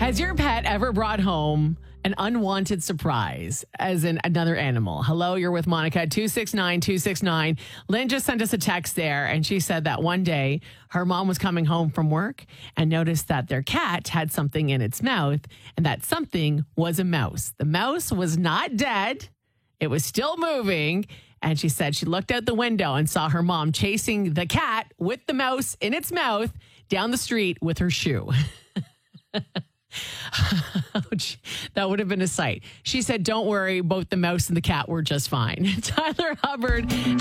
Has your pet ever brought home an unwanted surprise, as in another animal? Hello, you're with Monica at 269-269. Lynn just sent us a text there, and she said that one day her mom was coming home from work and noticed that their cat had something in its mouth, and that something was a mouse. The mouse was not dead. It was still moving. And she said she looked out the window and saw her mom chasing the cat with the mouse in its mouth down the street with her shoe. That would have been a sight. She said, don't worry, both the mouse and the cat were just fine. Tyler Hubbard